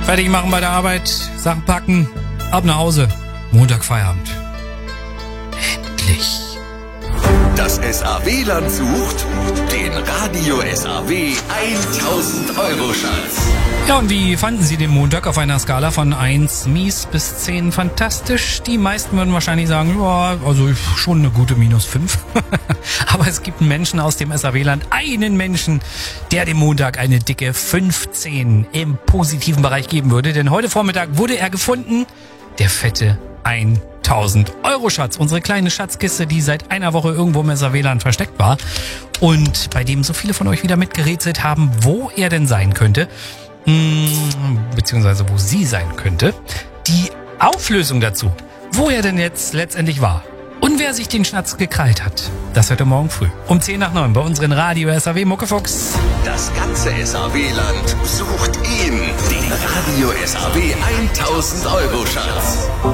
Fertig machen bei der Arbeit, Sachen packen, ab nach Hause. Montag Feierabend. Endlich. Das SAW-Land sucht den Radio SAW 1000-Euro-Schatz. Ja, und wie fanden Sie den Montag auf einer Skala von 1 mies bis 10 fantastisch? Die meisten würden wahrscheinlich sagen, ja, also schon eine gute -5. Aber es gibt einen Menschen aus dem SAW-Land, einen Menschen, der dem Montag eine dicke 15 im positiven Bereich geben würde. Denn heute Vormittag wurde er gefunden, der fette 1000-Euro-Schatz. Unsere kleine Schatzkiste, die seit einer Woche irgendwo im SAW-Land versteckt war. Und bei dem so viele von euch wieder mitgerätselt haben, wo er denn sein könnte. Beziehungsweise wo sie sein könnte. Die Auflösung dazu, wo er denn jetzt letztendlich war und wer sich den Schnatz gekrallt hat, das hört ihr morgen früh um 10:09 bei unseren Radio SAW Muckefuchs. Das ganze SAW-Land sucht ihn, den Radio SAW 1000-Euro-Schatz.